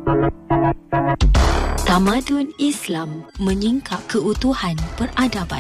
Tamadun Islam menyingkap keutuhan peradaban.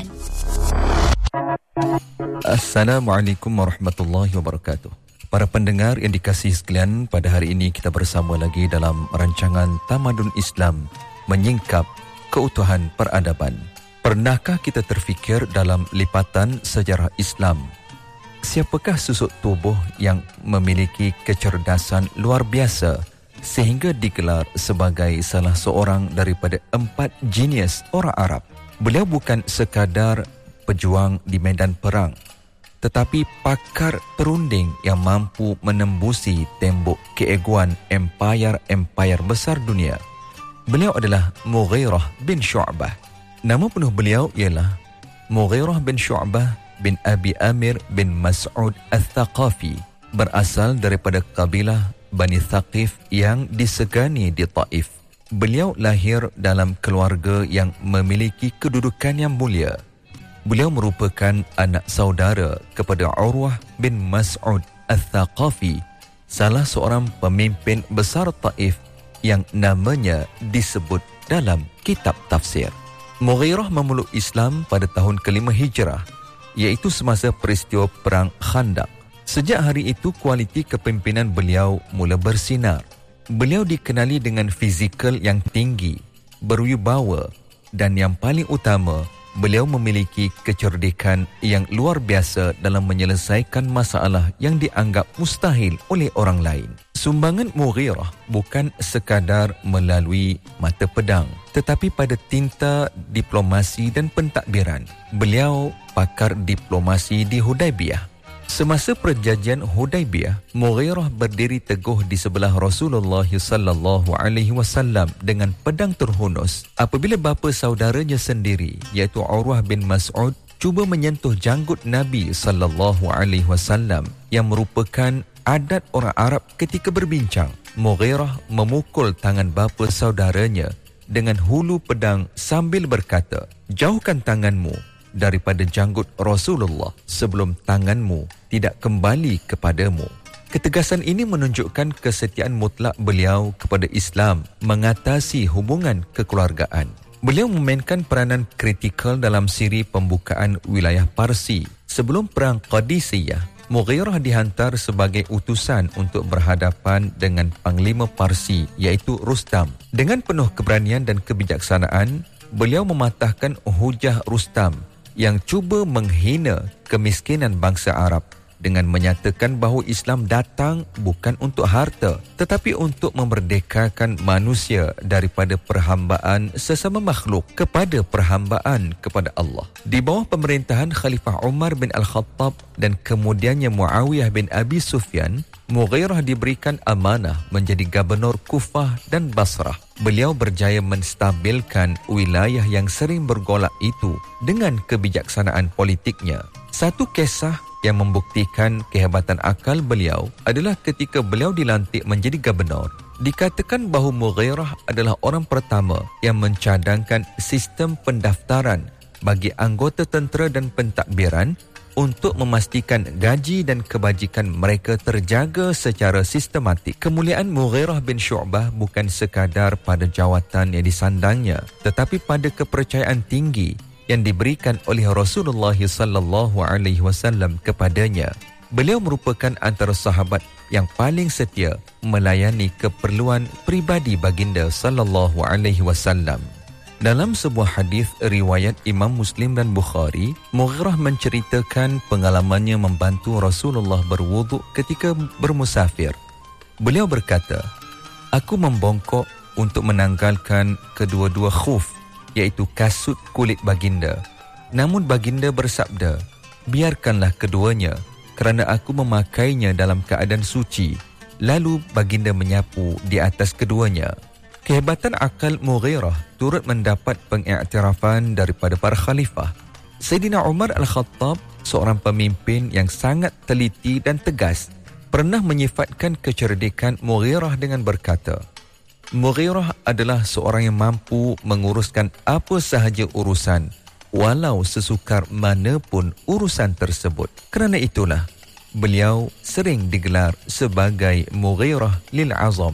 Assalamualaikum warahmatullahi wabarakatuh. Para pendengar yang dikasihi sekalian, pada hari ini kita bersama lagi dalam rancangan Tamadun Islam menyingkap keutuhan peradaban. Pernahkah kita terfikir dalam lipatan sejarah Islam, siapakah susuk tubuh yang memiliki kecerdasan luar biasa sehingga digelar sebagai salah seorang daripada 4 genius orang Arab? Beliau bukan sekadar pejuang di medan perang, tetapi pakar perunding yang mampu menembusi tembok keegoan empayar-empayar besar dunia. Beliau adalah Mughirah bin Syu'bah. Nama penuh beliau ialah Mughirah bin Syu'bah bin Abi Amir bin Mas'ud Al-Thaqafi, berasal daripada kabilah Bani Thaqif yang disegani di Taif. Beliau lahir dalam keluarga yang memiliki kedudukan yang mulia. Beliau merupakan anak saudara kepada Urwah bin Mas'ud Al-Thaqafi, salah seorang pemimpin besar Taif yang namanya disebut dalam kitab tafsir. Mughirah memeluk Islam pada tahun ke-5 Hijrah, iaitu semasa peristiwa Perang Khandaq. Sejak hari itu, kualiti kepimpinan beliau mula bersinar. Beliau dikenali dengan fizikal yang tinggi, berwibawa, dan yang paling utama, beliau memiliki kecerdikan yang luar biasa dalam menyelesaikan masalah yang dianggap mustahil oleh orang lain. Sumbangan Mughirah bukan sekadar melalui mata pedang, tetapi pada tinta diplomasi dan pentadbiran. Beliau pakar diplomasi di Hudaibiyah. Semasa perjanjian Hudaibiyah, Mughirah berdiri teguh di sebelah Rasulullah sallallahu alaihi wasallam dengan pedang terhunus apabila bapa saudaranya sendiri, iaitu Urwah bin Mas'ud, cuba menyentuh janggut Nabi sallallahu alaihi wasallam yang merupakan adat orang Arab ketika berbincang. Mughirah memukul tangan bapa saudaranya dengan hulu pedang sambil berkata, "Jauhkan tanganmu daripada janggut Rasulullah sebelum tanganmu tidak kembali kepadamu." Ketegasan ini menunjukkan kesetiaan mutlak beliau kepada Islam mengatasi hubungan kekeluargaan. Beliau memainkan peranan kritikal dalam siri pembukaan wilayah Parsi. Sebelum Perang Qadisiyah, Mughirah dihantar sebagai utusan untuk berhadapan dengan Panglima Parsi, iaitu Rustam. Dengan penuh keberanian dan kebijaksanaan, beliau mematahkan hujah Rustam yang cuba menghina kemiskinan bangsa Arab dengan menyatakan bahawa Islam datang bukan untuk harta, tetapi untuk memerdekakan manusia daripada perhambaan sesama makhluk kepada perhambaan kepada Allah. Di bawah pemerintahan Khalifah Umar bin Al-Khattab dan kemudiannya Muawiyah bin Abi Sufyan, Mughirah diberikan amanah menjadi gubernur Kufah dan Basrah. Beliau berjaya menstabilkan wilayah yang sering bergolak itu dengan kebijaksanaan politiknya. Satu kisah yang membuktikan kehebatan akal beliau adalah ketika beliau dilantik menjadi gubernur. Dikatakan bahawa Mughirah adalah orang pertama yang mencadangkan sistem pendaftaran bagi anggota tentera dan pentadbiran untuk memastikan gaji dan kebajikan mereka terjaga secara sistematik. Kemuliaan Mughirah bin Syu'bah bukan sekadar pada jawatan yang disandangnya, tetapi pada kepercayaan tinggi yang diberikan oleh Rasulullah sallallahu alaihi wasallam kepadanya. Beliau merupakan antara sahabat yang paling setia melayani keperluan pribadi baginda sallallahu alaihi wasallam. Dalam sebuah hadis riwayat Imam Muslim dan Bukhari, Mughirah menceritakan pengalamannya membantu Rasulullah berwuduk ketika bermusafir. Beliau berkata, "Aku membongkok untuk menanggalkan kedua-dua khuf, iaitu kasut kulit baginda. Namun baginda bersabda, 'Biarkanlah keduanya, kerana aku memakainya dalam keadaan suci.' Lalu baginda menyapu di atas keduanya." Kehebatan akal Mughirah turut mendapat pengiktirafan daripada para khalifah. Sayyidina Umar Al-Khattab, seorang pemimpin yang sangat teliti dan tegas, pernah menyifatkan kecerdikan Mughirah dengan berkata, "Mughirah adalah seorang yang mampu menguruskan apa sahaja urusan, walau sesukar mana pun urusan tersebut." Kerana itulah, beliau sering digelar sebagai Mughirah lil Azam,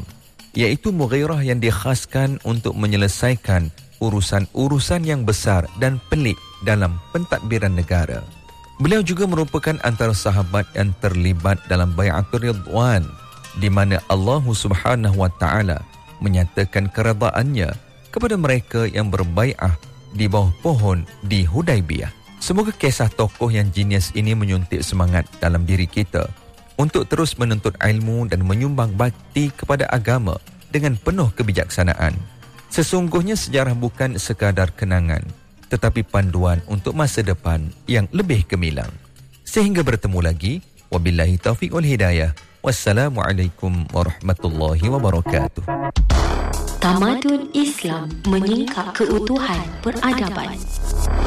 iaitu Mughirah yang dikhaskan untuk menyelesaikan urusan-urusan yang besar dan pelik dalam pentadbiran negara. Beliau juga merupakan antara sahabat yang terlibat dalam Bai'atul Ridwan, di mana Allah Subhanahu wa taala menyatakan keredaannya kepada mereka yang berbai'ah di bawah pohon di Hudaibiyah. Semoga kisah tokoh yang jenius ini menyuntik semangat dalam diri kita untuk terus menuntut ilmu dan menyumbang bakti kepada agama dengan penuh kebijaksanaan. Sesungguhnya sejarah bukan sekadar kenangan, tetapi panduan untuk masa depan yang lebih gemilang. Sehingga bertemu lagi, wabillahi taufiq wal hidayah. Wassalamualaikum warahmatullahi wabarakatuh. Tamadun Islam menyingkap keutuhan peradaban.